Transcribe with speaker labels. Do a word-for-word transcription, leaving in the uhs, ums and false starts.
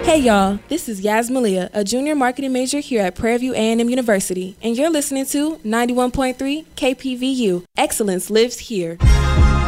Speaker 1: Hey y'all, this is Yaz Malia, a junior marketing major here at Prairie View A and M University, and you're listening to ninety-one point three K P V U. Excellence lives here.